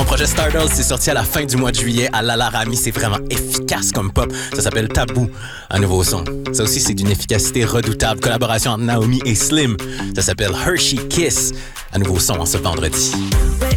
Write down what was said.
projet Stardust, c'est sorti à la fin du mois de juillet à Lalarami. C'est vraiment efficace comme pop. Ça s'appelle Tabou, un nouveau son. Ça aussi, c'est d'une efficacité redoutable. Collaboration entre Naomi et Slim. Ça s'appelle Hershey Kiss, un nouveau son en ce vendredi.